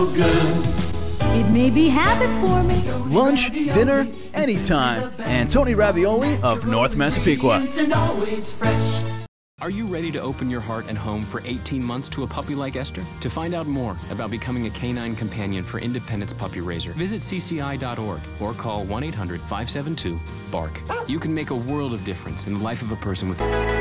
It may be habit forming. Lunch, dinner, anytime. Antoni Ravioli of North Massapequa. Are you ready to open your heart and home for 18 months to a puppy like Esther? To find out more about becoming a canine companion for Independence Puppy Raiser, visit cci.org or call 1-800-572-BARK. You can make a world of difference in the life of a person with